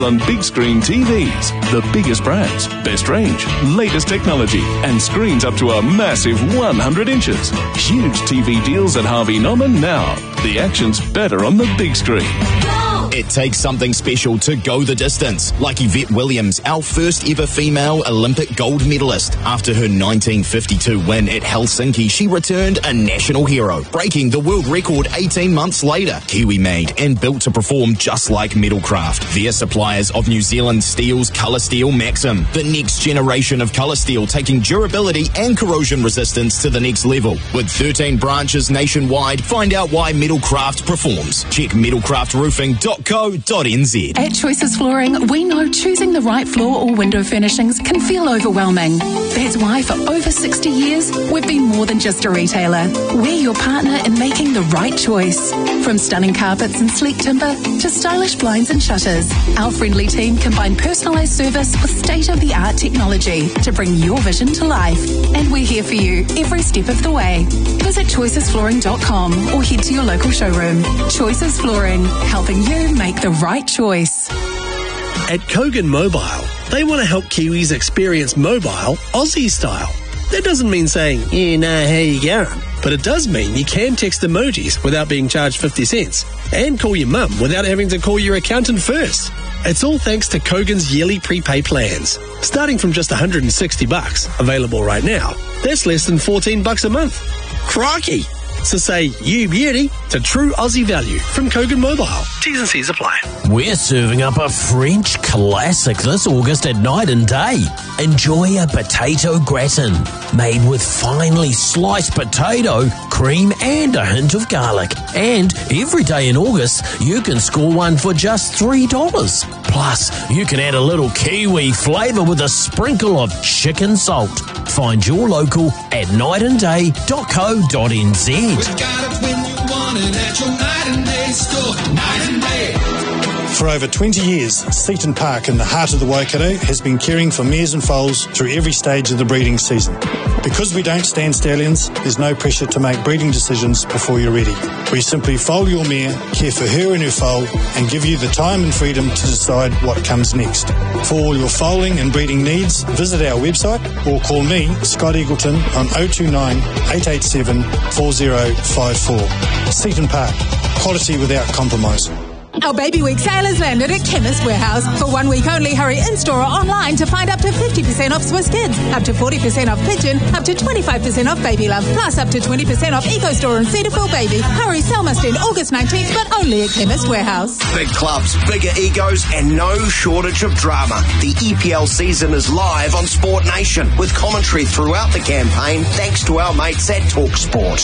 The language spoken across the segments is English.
On big screen TVs, the biggest brands, best range, latest technology, and screens up to a massive 100 inches. Huge TV deals at Harvey Norman now. The action's better on the big screen. It takes something special to go the distance, like Yvette Williams, our first ever female Olympic gold medalist. After her 1952 win at Helsinki, she returned a national hero, breaking the world record 18 months later. Kiwi made and built to perform just like Metalcraft. They're suppliers of New Zealand Steel's Colour Steel Maxim, the next generation of colour steel, taking durability and corrosion resistance to the next level. With 13 branches nationwide, find out why Metalcraft performs. Check metalcraftroofing.co.nz. At Choices Flooring, we know choosing the right floor or window furnishings can feel overwhelming. That's why for over 60 years, we've been more than just a retailer. We're your partner in making the right choice. From stunning carpets and sleek timber to stylish blinds and shutters, our friendly team combine personalised service with state-of-the-art technology to bring your vision to life. And we're here for you every step of the way. Visit choicesflooring.com or head to your local showroom. Choices Flooring, helping you make the right choice. At Kogan Mobile, they want to help Kiwis experience mobile Aussie style. That doesn't mean saying, you know how you going, but it does mean you can text emojis without being charged 50 cents and call your mum without having to call your accountant first. It's all thanks to Kogan's yearly prepay plans, starting from just $160, available right now. That's less than $14 a month. Crikey! So say you beauty to true Aussie value from Kogan Mobile. T's and C's apply. We're serving up a French classic this August at Night and Day. Enjoy a potato gratin made with finely sliced potato, cream and a hint of garlic. And every day in August, you can score one for just $3. Plus, you can add a little Kiwi flavour with a sprinkle of chicken salt. Find your local at nightandday.co.nz. We've got it when you want it at your Night and Day store. Night and Day. For over 20 years, Seaton Park in the heart of the Waikato has been caring for mares and foals through every stage of the breeding season. Because we don't stand stallions, there's no pressure to make breeding decisions before you're ready. We simply foal your mare, care for her and her foal, and give you the time and freedom to decide what comes next. For all your foaling and breeding needs, visit our website or call me, Scott Eagleton, on 029 887 4054. Seaton Park, quality without compromise. Our Baby Week sale has landed at Chemist Warehouse. For 1 week only, hurry in-store or online to find up to 50% off Swiss Kids, up to 40% off Pigeon, up to 25% off Baby Love, plus up to 20% off EcoStore and Cetaphil Baby. Hurry, sale must end August 19th, but only at Chemist Warehouse. Big clubs, bigger egos, and no shortage of drama. The EPL season is live on Sport Nation, with commentary throughout the campaign, thanks to our mates at Talk Sport.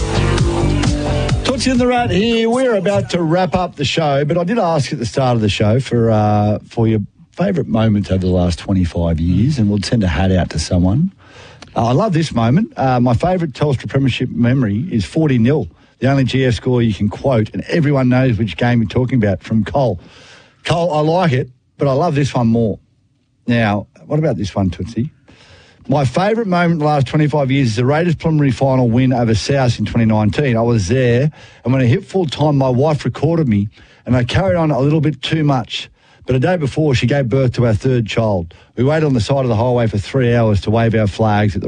Toots in the Rat here. We're about to wrap up the show, but I did ask at the start of the show for your favourite moment over the last 25 years, and we'll send a hat out to someone. I love this moment. My favourite Telstra Premiership memory is 40-0, the only GF score you can quote, and everyone knows which game you're talking about, from Cole. Cole, I like it, but I love this one more. Now, what about this one, Tootsie? My favourite moment in the last 25 years is the Raiders preliminary final win over South in 2019. I was there, and when I hit full time, my wife recorded me, and I carried on a little bit too much. But a day before, she gave birth to our third child. We waited on the side of the highway for 3 hours to wave our flags at the